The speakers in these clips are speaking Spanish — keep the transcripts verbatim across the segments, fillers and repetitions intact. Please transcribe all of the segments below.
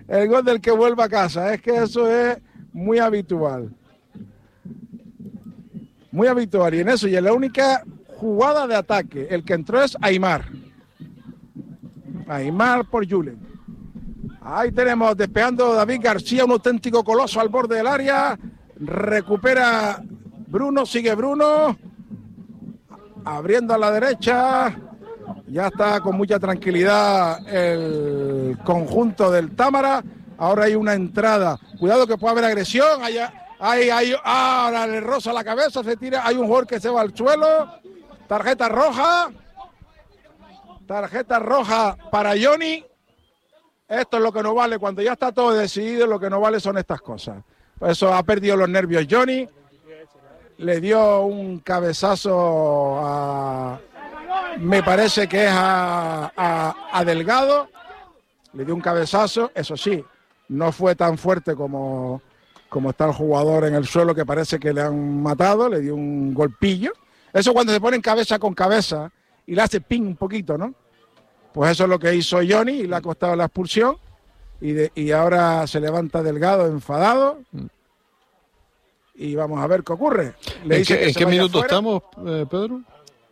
el gol del que vuelva a casa. Es que eso es muy habitual. Muy habitual. Y en eso, y en la única jugada de ataque, el que entró es Aimar. Aimar por Julen. Ahí tenemos despejando David García, un auténtico coloso al borde del área. Recupera Bruno, sigue Bruno. Abriendo a la derecha. Ya está con mucha tranquilidad el conjunto del Támara. Ahora hay una entrada. Cuidado que puede haber agresión. Allá, ahí, ahí, ahora le roza la cabeza, se tira. Hay un jugador que se va al suelo. Tarjeta roja. Tarjeta roja para Johnny. Esto es lo que no vale. Cuando ya está todo decidido, lo que no vale son estas cosas. Por eso ha perdido los nervios Johnny. Le dio un cabezazo a... Me parece que es a, a, a Delgado. Le dio un cabezazo. Eso sí, no fue tan fuerte como, como está el jugador en el suelo, que parece que le han matado. Le dio un golpillo. Eso cuando se ponen cabeza con cabeza y le hace ping un poquito, ¿no? Pues eso es lo que hizo Johnny y le ha costado la expulsión. Y, de, y ahora se levanta Delgado enfadado. Y vamos a ver qué ocurre. Le ¿En dice qué, que ¿en se qué vaya minuto fuera. estamos, eh, Pedro?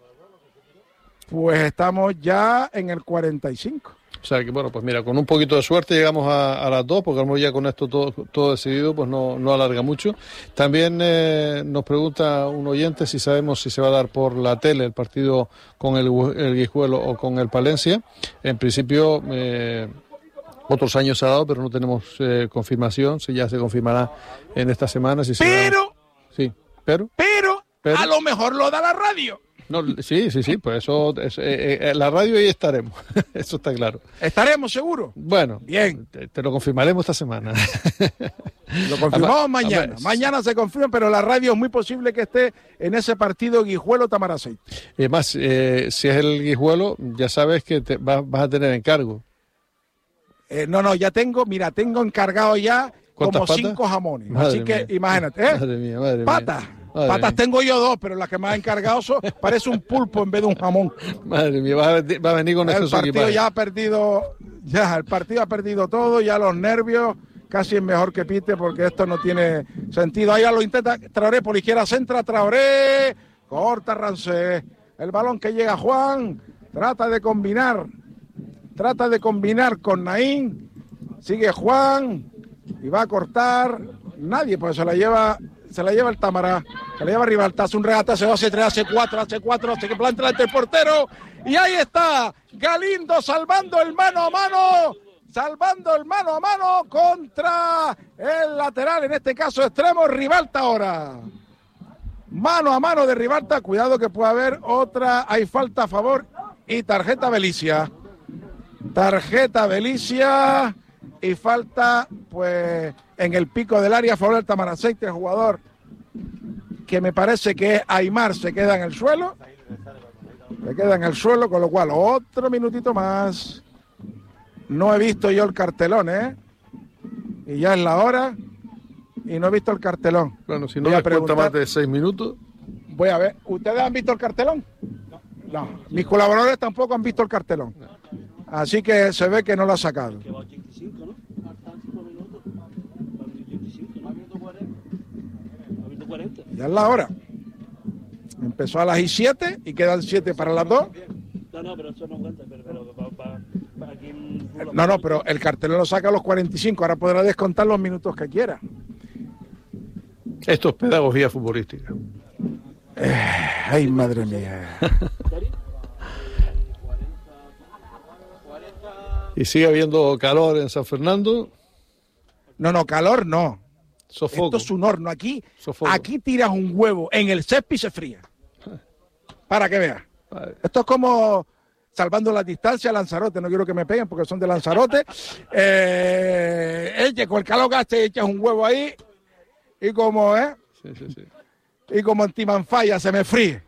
Pues estamos ya en el cuarenta y cinco. O sea que, bueno, pues mira, con un poquito de suerte llegamos a, a las dos, porque a lo mejor ya con esto todo, todo decidido, pues no, no alarga mucho. También eh, nos pregunta un oyente si sabemos si se va a dar por la tele el partido con el, el Guijuelo o con el Palencia. En principio, eh, otros años se ha dado, pero no tenemos eh, confirmación, si ya se confirmará en esta semana. Si se Pero, da... sí, pero, pero, pero, a lo mejor lo da la radio. no, sí, sí, sí, pues eso, es, eh, eh, la radio ahí estaremos, eso está claro. Estaremos seguros. Bueno, bien, te, te lo confirmaremos esta semana. Lo confirmamos a, mañana. A, mañana se confirma, pero la radio es muy posible que esté en ese partido Guijuelo-Tamaracete. Y más, eh, si es el Guijuelo, ya sabes que te, vas, vas a tener encargo. Eh, no, no, ya tengo, mira, tengo encargado ya como patas? cinco jamones. Madre Así que mía. imagínate, ¿eh? Madre mía, madre patas. mía. Madre patas mía. tengo yo dos, pero las que me ha encargado son, parece un pulpo en vez de un jamón. Madre mía, va a, va a venir con el esos partido equipajes. ya ha perdido, ya el partido ha perdido todo, ya los nervios, casi es mejor que pite porque esto no tiene sentido. Ahí ya lo intenta Traoré por la izquierda, centra Traoré, corta Rancé, el balón que llega Juan, trata de combinar, trata de combinar con Naín, sigue Juan y va a cortar, nadie, pues se la lleva, se la lleva el Támara, se la lleva Ribalta, hace un regate, hace dos, hace tres, hace cuatro, hace cuatro, hace que planta ante el portero, y ahí está Galindo salvando el mano a mano, salvando el mano a mano contra el lateral, en este caso extremo, Ribalta ahora. Mano a mano de Ribalta, cuidado que puede haber otra, hay falta a favor y tarjeta Belicia. Tarjeta Belicia y falta pues en el pico del área a favor del Tamaracete, el jugador que me parece que es Aimar, se queda en el suelo. Se queda en el suelo, con lo cual otro minutito más. No he visto yo el cartelón, ¿eh? Y ya es la hora y no he visto el cartelón. Bueno, si no me cuenta más de seis minutos. Voy a ver, ¿ustedes han visto el cartelón? No. No, mis colaboradores tampoco han visto el cartelón. Así que se ve que no lo ha sacado. Ya es la hora. Empezó a las y siete y quedan siete para las dos. No, no, pero eso no cuenta. Pero, pero, para, para, para aquí en... No, no, pero el cartelón lo saca a los cuarenta y cinco. Ahora podrá descontar los minutos que quiera. Esto es pedagogía futbolística. Eh, ay, madre mía. ¿Y sigue habiendo calor en San Fernando? No, no, calor no. Sofoco. Esto es un horno. Aquí, Sofoco. aquí tiras un huevo en el césped y se fría. Para que veas. Esto es como, salvando las distancias, Lanzarote. No quiero que me peguen porque son de Lanzarote. Eh, eche, con el calor que hace, echas un huevo ahí y como, ¿eh? Sí, sí, sí. Y como antimanfalla se me fríe.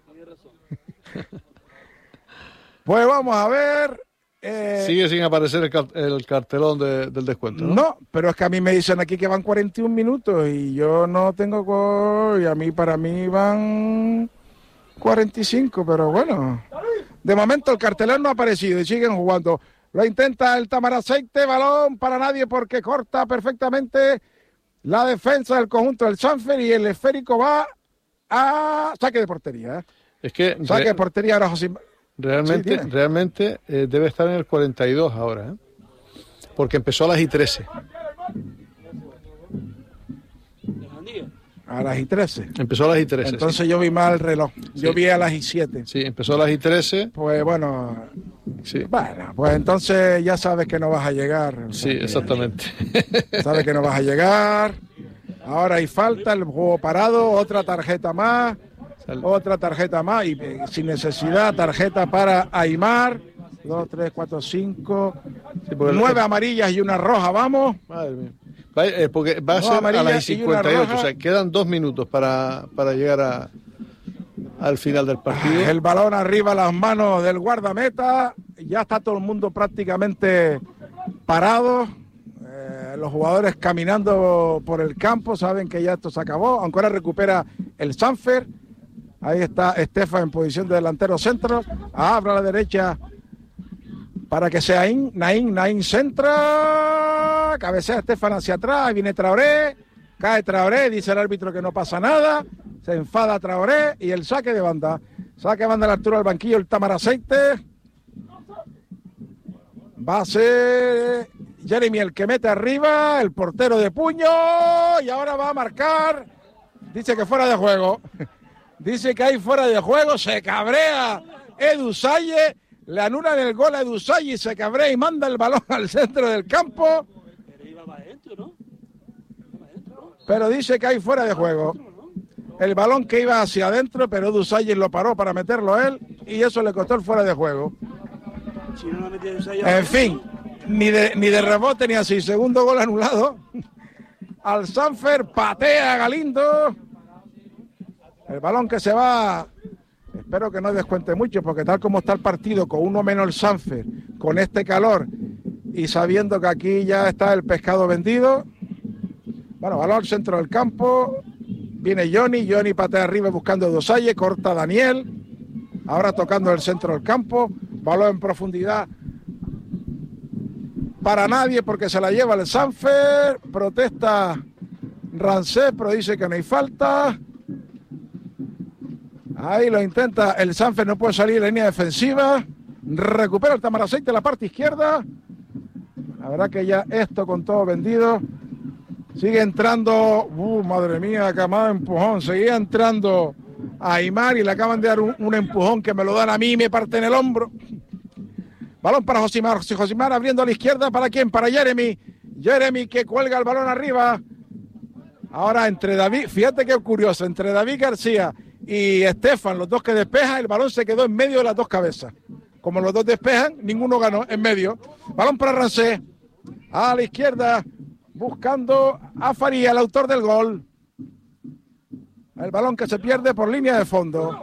Pues vamos a ver. Eh, Sigue sin aparecer el, car el cartelón de, del descuento, ¿no? No, pero es que a mí me dicen aquí que van cuarenta y un minutos y yo no tengo... Co y a mí, para mí van cuarenta y cinco, pero bueno. De momento el cartelón no ha aparecido y siguen jugando. Lo intenta el Tamaraceite, balón para nadie porque corta perfectamente la defensa del conjunto del Sanfer y el esférico va a saque de portería. ¿eh? Es que saque de portería ahora José. Realmente, sí, realmente eh, debe estar en el cuarenta y dos ahora, ¿eh? Porque empezó a las y trece. A las y trece. Empezó a las y trece. Entonces sí. yo vi mal el reloj. Yo sí. vi a las y siete. Sí, empezó a las y trece. Pues bueno. Sí. Bueno, pues entonces ya sabes que no vas a llegar. Sí, exactamente. Sabes que no vas a llegar. Ahora hay falta, el juego parado, otra tarjeta más. Otra tarjeta más y eh, sin necesidad, tarjeta para Aimar. Dos, tres, cuatro, cinco. Sí, nueve el... amarillas y una roja, vamos. Madre mía. Va, eh, porque va a ser a las cincuenta y ocho, o sea, quedan dos minutos para, para llegar a, al final del partido. El balón arriba a las manos del guardameta. Ya está todo el mundo prácticamente parado. Eh, los jugadores caminando por el campo, saben que ya esto se acabó. Aunque ahora recupera el Sanfer. Ahí está Estefan en posición de delantero centro. Abre a la derecha para que sea In, Naín, Naín centra. Cabecea Estefan hacia atrás. Viene Traoré. Cae Traoré. Dice el árbitro que no pasa nada. Se enfada Traoré. Y el saque de banda. Saque de banda a la altura del banquillo el Tamaraceite. Va a ser Jeremy el que mete arriba. El portero de puño. Y ahora va a marcar. Dice que fuera de juego. Dice que hay fuera de juego, se cabrea Edu Salle, le anulan el gol a Edu Salle y se cabrea y manda el balón al centro del campo. Pero iba para adentro, ¿no? Pero dice que hay fuera de juego. El balón que iba hacia adentro, pero Edu Salle lo paró para meterlo él y eso le costó el fuera de juego. Si no lo metía Edu Salle, en fin, ni de, ni de rebote ni así. Segundo gol anulado. Al Sanfer, patea Galindo. El balón que se va, espero que no descuente mucho, porque tal como está el partido, con uno menos el Sanfer, con este calor y sabiendo que aquí ya está el pescado vendido. Bueno, balón al centro del campo, viene Johnny, Johnny patea arriba buscando a Dosalle, corta Daniel, ahora tocando el centro del campo, balón en profundidad para nadie porque se la lleva el Sanfer, protesta Rancé, pero dice que no hay falta. Ahí lo intenta el Sanfer, no puede salir en línea defensiva. Recupera el Tamaraceite la parte izquierda. La verdad que ya esto con todo vendido. Sigue entrando, uh, madre mía, camada de empujón. Seguía entrando a Aimar y le acaban de dar un, un empujón que me lo dan a mí y me parte en el hombro. Balón para Josimar. Josimar abriendo a la izquierda. ¿Para quién? Para Jeremy. Jeremy que cuelga el balón arriba. Ahora entre David, fíjate qué curioso, entre David García y Estefan, los dos que despejan, el balón se quedó en medio de las dos cabezas. Como los dos despejan, ninguno ganó en medio. Balón para Rancé, a la izquierda, buscando a Faría, el autor del gol. El balón que se pierde por línea de fondo.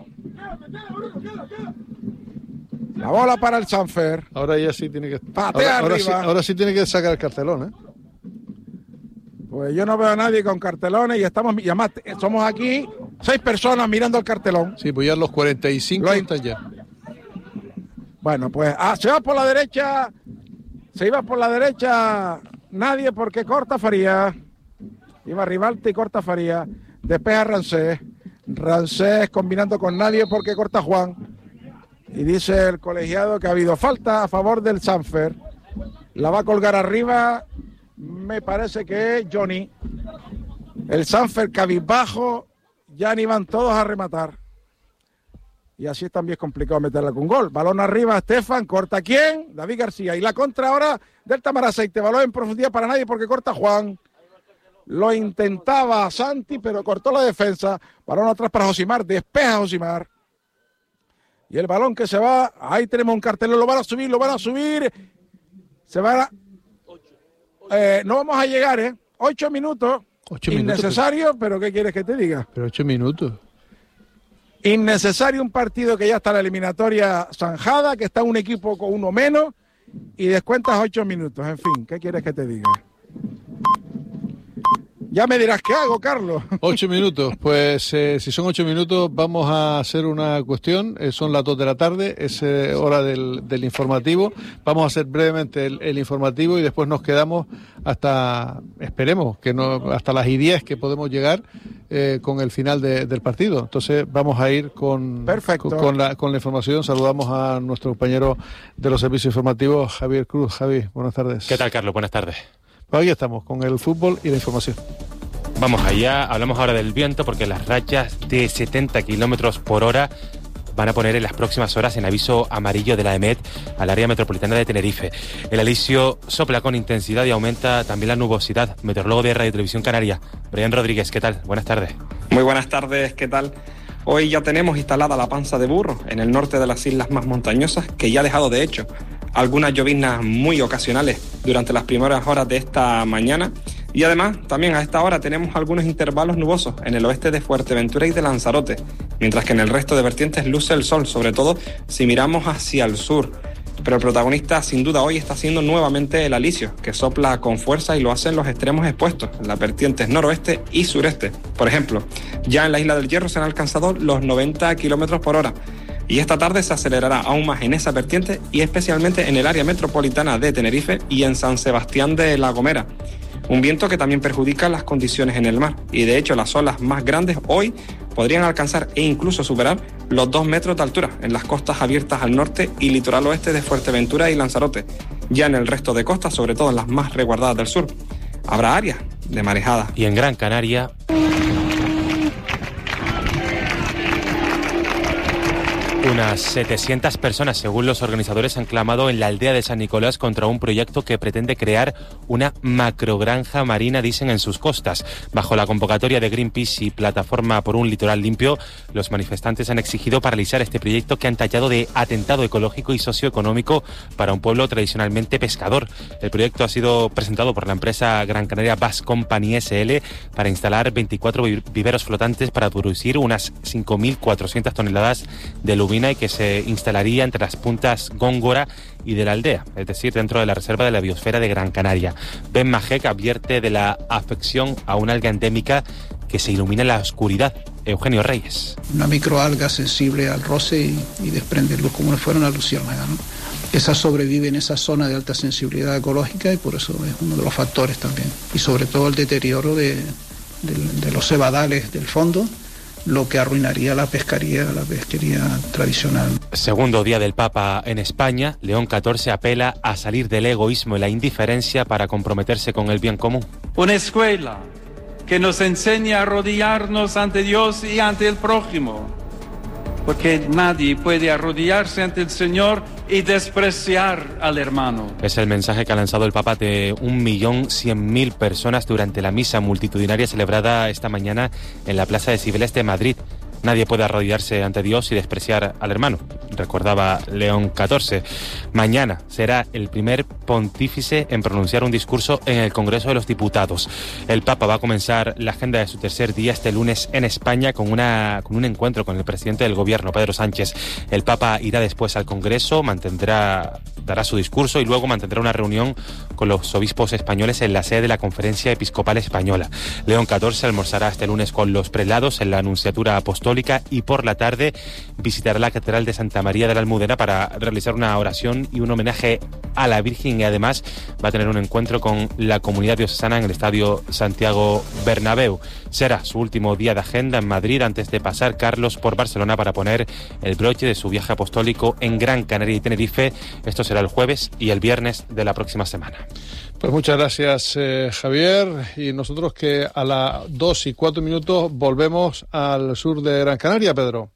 La bola para el Sanfer. Ahora ya sí tiene que... Patea ahora, arriba. Ahora sí, ahora sí tiene que sacar el cartelón, ¿eh? Pues yo no veo a nadie con cartelones y estamos, y además somos aquí seis personas mirando el cartelón. Sí, pues ya los cuarenta y cinco están ya. Bueno, pues ah, se va por la derecha, se iba por la derecha nadie porque corta Faría. Iba Rivalta y corta Faría. Despeja Rancés. Rancés combinando con nadie porque corta Juan. Y dice el colegiado que ha habido falta a favor del Sanfer. La va a colgar arriba. Me parece que es Johnny. El Sanfer cabizbajo. Ya ni van todos a rematar. Y así también es complicado meterla con gol. Balón arriba, Estefan. ¿Corta quién? David García. Y la contra ahora del Tamaraceite. Balón en profundidad para nadie porque corta Juan. Lo intentaba Santi, pero cortó la defensa. Balón atrás para Josimar. Despeja Josimar. Y el balón que se va. Ahí tenemos un cartelón. Lo van a subir, lo van a subir. Se van a... Eh, no vamos a llegar, ¿eh? Ocho minutos. Ocho Innecesario, minutos, pero... pero ¿qué quieres que te diga? Pero ocho minutos. Innecesario un partido que ya está en la eliminatoria zanjada, que está un equipo con uno menos y descuentas ocho minutos. En fin, ¿qué quieres que te diga? Ya me dirás qué hago, Carlos. Ocho minutos. Pues eh, si son ocho minutos vamos a hacer una cuestión. Eh, son las dos de la tarde, es eh, hora del, del informativo. Vamos a hacer brevemente el, el informativo y después nos quedamos hasta, esperemos, que no hasta las y diez que podemos llegar eh, con el final de, del partido. Entonces vamos a ir con, Perfecto. con, con, la, con la información. Saludamos a nuestro compañero de los servicios informativos, Javier Cruz. Javi, buenas tardes. ¿Qué tal, Carlos? Buenas tardes. Pues aquí estamos, con el fútbol y la información. Vamos allá, hablamos ahora del viento porque las rachas de setenta kilómetros por hora van a poner en las próximas horas en aviso amarillo de la EMET al área metropolitana de Tenerife. El alisio sopla con intensidad y aumenta también la nubosidad. Meteorólogo de Radio Televisión Canaria, Brian Rodríguez, ¿qué tal? Buenas tardes. Muy buenas tardes, ¿qué tal? Hoy ya tenemos instalada la panza de burro en el norte de las islas más montañosas, que ya ha dejado de hecho algunas lloviznas muy ocasionales durante las primeras horas de esta mañana. Y además, también a esta hora tenemos algunos intervalos nubosos en el oeste de Fuerteventura y de Lanzarote, mientras que en el resto de vertientes luce el sol, sobre todo si miramos hacia el sur. Pero el protagonista, sin duda, hoy está siendo nuevamente el alisio, que sopla con fuerza y lo hace en los extremos expuestos, en las vertientes noroeste y sureste. Por ejemplo, ya en la isla del Hierro se han alcanzado los noventa kilómetros por hora. Y esta tarde se acelerará aún más en esa vertiente y especialmente en el área metropolitana de Tenerife y en San Sebastián de La Gomera. Un viento que también perjudica las condiciones en el mar. Y de hecho las olas más grandes hoy podrían alcanzar e incluso superar los dos metros de altura en las costas abiertas al norte y litoral oeste de Fuerteventura y Lanzarote. Ya en el resto de costas, sobre todo en las más resguardadas del sur, habrá áreas de marejada. Y en Gran Canaria... Unas setecientas personas, según los organizadores, han clamado en la aldea de San Nicolás contra un proyecto que pretende crear una macrogranja marina, dicen, en sus costas. Bajo la convocatoria de Greenpeace y Plataforma por un Litoral Limpio, los manifestantes han exigido paralizar este proyecto que han tachado de atentado ecológico y socioeconómico para un pueblo tradicionalmente pescador. El proyecto ha sido presentado por la empresa Gran Canaria Bass Company S L para instalar veinticuatro viveros flotantes para producir unas cinco mil cuatrocientas toneladas de lubina y que se instalaría entre las puntas Góngora y de la aldea, es decir, dentro de la reserva de la biosfera de Gran Canaria. Ben Majek advierte de la afección a una alga endémica que se ilumina en la oscuridad. Eugenio Reyes. Una microalga sensible al roce y, y desprende luz como si fuera una luciérnaga, ¿no? Esa sobrevive en esa zona de alta sensibilidad ecológica y por eso es uno de los factores también. Y sobre todo el deterioro de, de, de los cebadales del fondo, lo que arruinaría la pesquería, la pesquería tradicional. Segundo día del Papa en España, León catorce apela a salir del egoísmo y la indiferencia para comprometerse con el bien común. Una escuela que nos enseña a arrodillarnos ante Dios y ante el prójimo, porque nadie puede arrodillarse ante el Señor y despreciar al hermano. Es el mensaje que ha lanzado el Papa de un millón cien mil personas durante la misa multitudinaria celebrada esta mañana en la Plaza de Cibeles de Madrid. Nadie puede arrodillarse ante Dios y despreciar al hermano, recordaba León catorce. Mañana será el primer pontífice en pronunciar un discurso en el Congreso de los Diputados. El Papa va a comenzar la agenda de su tercer día este lunes en España con, una, con un encuentro con el presidente del Gobierno, Pedro Sánchez. El Papa irá después al Congreso, mantendrá, dará su discurso y luego mantendrá una reunión con los obispos españoles en la sede de la Conferencia Episcopal Española. León catorce almorzará este lunes con los prelados en la Anunciatura Apostólica y por la tarde visitará la Catedral de Santa María de la Almudena para realizar una oración y un homenaje a la Virgen y además va a tener un encuentro con la comunidad diocesana en el Estadio Santiago Bernabéu. Será su último día de agenda en Madrid antes de pasar Carlos por Barcelona para poner el broche de su viaje apostólico en Gran Canaria y Tenerife. Esto será el jueves y el viernes de la próxima semana. Pues muchas gracias, eh, Javier. Y nosotros que a las dos y cuatro minutos volvemos al sur de Gran Canaria, Pedro.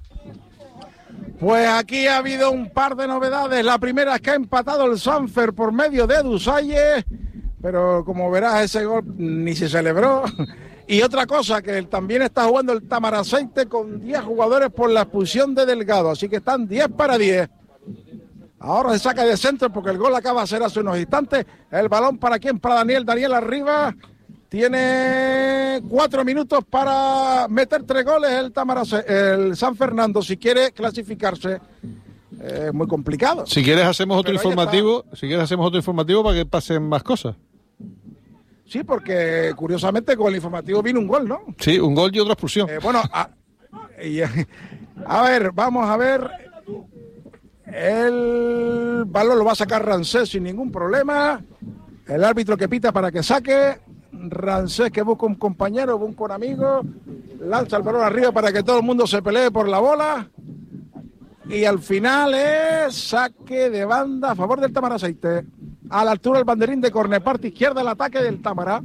Pues aquí ha habido un par de novedades. La primera es que ha empatado el Sanfer por medio de Dusalle, pero como verás ese gol ni se celebró. Y otra cosa, que también está jugando el Tamaraceite con diez jugadores por la expulsión de Delgado, así que están diez para diez. Ahora se saca de centro porque el gol acaba de ser hace unos instantes. El balón para quién, para Daniel. Daniel arriba. Tiene cuatro minutos para meter tres goles el Tamarace, el San Fernando, si quiere clasificarse. Es eh, muy complicado. Si quieres hacemos otro Pero informativo, si quieres hacemos otro informativo para que pasen más cosas. Sí, porque curiosamente con el informativo vino un gol, ¿no? Sí, un gol y otra expulsión. Eh, bueno, a, y, a ver, vamos a ver. El balón lo va a sacar Rancés sin ningún problema. El árbitro que pita para que saque. Rancés que busca un compañero, busca un amigo. Lanza el balón arriba para que todo el mundo se pelee por la bola. Y al final es saque de banda a favor del Tamaraceite. A la altura del banderín de córner, parte izquierda, el ataque del Támara.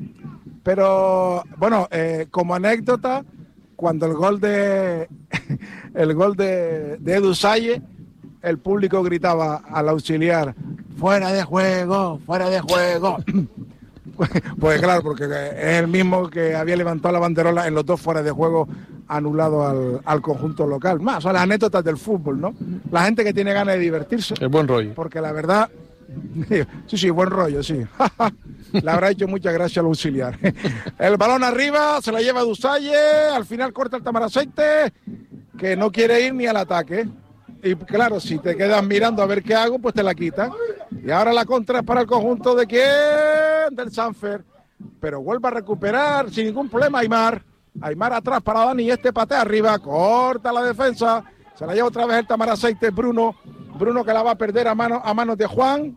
Pero, bueno, eh, como anécdota, cuando el gol de el gol de, de Edu Salle, el público gritaba al auxiliar, fuera de juego, fuera de juego. pues, pues claro, porque es el mismo que había levantado la banderola en los dos fuera de juego anulado al, al conjunto local. Más, son las anécdotas del fútbol, ¿no? La gente que tiene ganas de divertirse. Es buen rollo. Porque la verdad, sí, sí, buen rollo, sí. Le habrá hecho muchas gracias al auxiliar. El balón arriba, se la lleva Dusalle, al final corta el Tamaraceite, que no quiere ir ni al ataque. Y claro, si te quedas mirando a ver qué hago, pues te la quitan. Y ahora la contra es para el conjunto de quién, del Sanfer. Pero vuelve a recuperar sin ningún problema Aymar. Aymar atrás para Dani y este patea arriba, corta la defensa, se la lleva otra vez el Tamaraceite, Bruno, Bruno que la va a perder a, mano, a manos de Juan.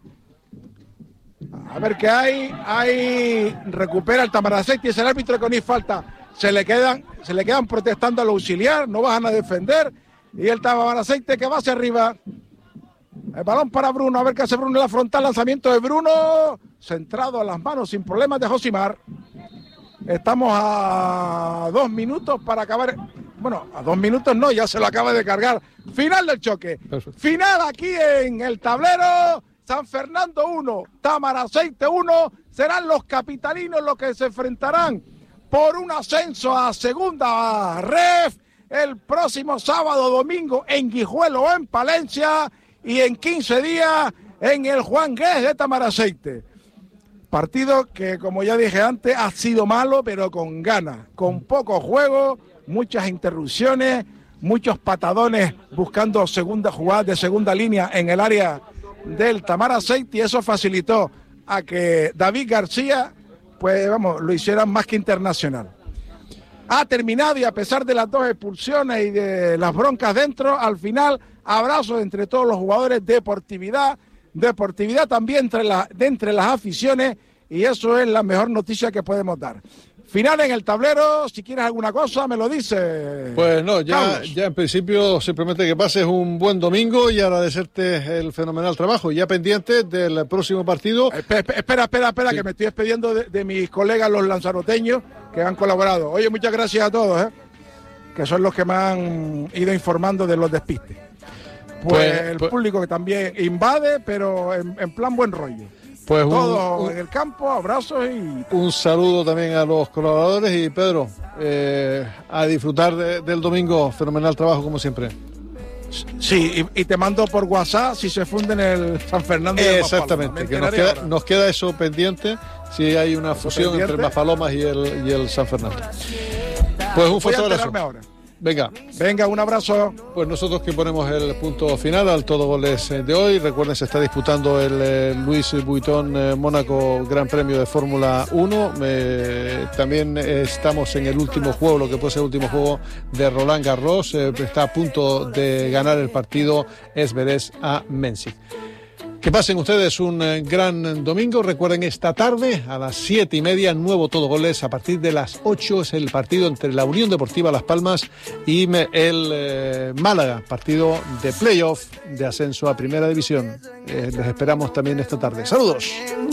A ver qué hay, hay, recupera el Tamaraceite y es el árbitro que no hay falta. Se le quedan, se le quedan protestando al auxiliar, no bajan a defender y el Tamaraceite que va hacia arriba. El balón para Bruno, a ver qué hace Bruno en la frontal, lanzamiento de Bruno, centrado a las manos sin problemas de Josimar. Estamos a dos minutos para acabar. Bueno, a dos minutos no, ya se lo acaba de cargar. Final del choque. Perfecto. Final aquí en el tablero. San Fernando uno, Tamaraceite uno. Serán los capitalinos los que se enfrentarán por un ascenso a segunda ref el próximo sábado, domingo en Guijuelo o en Palencia y en quince días en el Juan Gués de Tamaraceite. Partido que, como ya dije antes, ha sido malo, pero con ganas, con poco juego, muchas interrupciones, muchos patadones buscando segunda jugada de segunda línea en el área del Tamaraceite, y eso facilitó a que David García, pues vamos, lo hiciera más que internacional. Ha terminado y a pesar de las dos expulsiones y de las broncas dentro, al final, abrazo entre todos los jugadores, deportividad, deportividad también entre, la, de entre las aficiones, y eso es la mejor noticia que podemos dar. Final en el tablero, si quieres alguna cosa me lo dices. Pues no, ya, ya en principio simplemente que pases un buen domingo y agradecerte el fenomenal trabajo. Ya pendiente del próximo partido. Espera, espera, espera, espera sí. Que me estoy despidiendo de, de mis colegas los lanzaroteños que han colaborado. Oye, muchas gracias a todos, ¿eh? Que son los que me han ido informando de los despistes. Pues, pues el pues, público que también invade, pero en, en plan buen rollo. Pues todo un, un, en el campo, abrazos y... Un saludo también a los colaboradores y Pedro, eh, a disfrutar de, del domingo, fenomenal trabajo como siempre. Sí, y, y te mando por WhatsApp si se funde en el San Fernando. Eh, exactamente, que nos queda, nos queda eso pendiente, si hay una eso fusión pendiente. Entre Maspalomas y el, y el San Fernando. Pues un fuerte abrazo. Ahora. Venga. Venga, un abrazo. Pues nosotros que ponemos el punto final al Todo Goles de hoy. Recuerden, se está disputando el eh, Luis Vuitton eh, Mónaco Gran Premio de Fórmula uno. Eh, también eh, estamos en el último juego, lo que puede ser el último juego de Roland Garros. Eh, está a punto de ganar el partido Esverés a Mensik. Que pasen ustedes un eh, gran domingo. Recuerden, esta tarde a las siete y media, nuevo Todo Goles. A partir de las ocho es el partido entre la Unión Deportiva Las Palmas y el eh, Málaga, partido de playoff de ascenso a Primera División. Eh, les esperamos también esta tarde. Saludos.